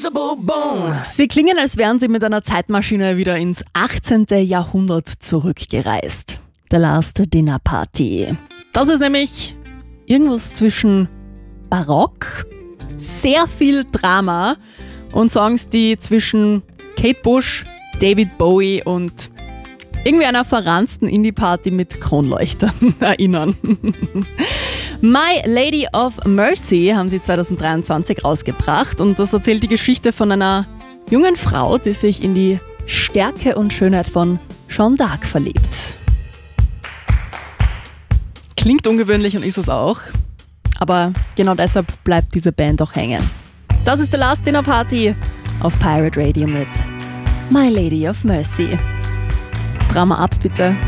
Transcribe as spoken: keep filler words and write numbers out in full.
Invisible Bone. Sie klingen, als wären sie mit einer Zeitmaschine wieder ins achtzehnten. Jahrhundert zurückgereist. The Last Dinner Party. Das ist nämlich irgendwas zwischen Barock, sehr viel Drama und Songs, die zwischen Kate Bush, David Bowie und irgendwie einer verranzten Indie-Party mit Kronleuchtern erinnern. My Lady of Mercy haben sie zwanzig dreiundzwanzig rausgebracht und das erzählt die Geschichte von einer jungen Frau, die sich in die Stärke und Schönheit von Jeanne d'Arc verliebt. Klingt ungewöhnlich und ist es auch, aber genau deshalb bleibt diese Band auch hängen. Das ist The Last Dinner Party auf Pirate Radio mit My Lady of Mercy. Drama ab, bitte.